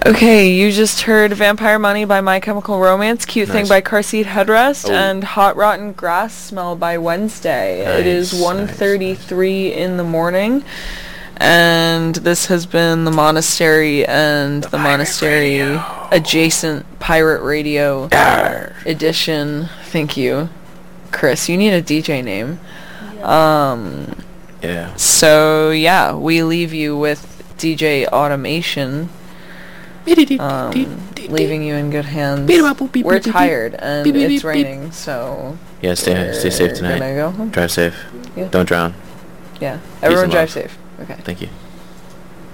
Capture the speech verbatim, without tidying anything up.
Okay, you just heard Vampire Money by My Chemical Romance, Cute Thing Nice. by Car Seat Headrest, Oh. and Hot Rotten Grass Smell by Wednesday. It is Nice, one thirty-three in the morning, and this has been the Monastery and the, The Monastery Radio. adjacent Pirate Radio Arr. edition. Thank you, Chris. You need a D J name. Um, Yeah. so yeah, we leave you with D J Automation. Um, leaving you in good hands. We're tired and it's raining, so Yeah, stay stay safe we're tonight. gonna go home. Drive safe. Yeah. Don't drown. Yeah, everyone and drive love. safe. Okay. Thank you.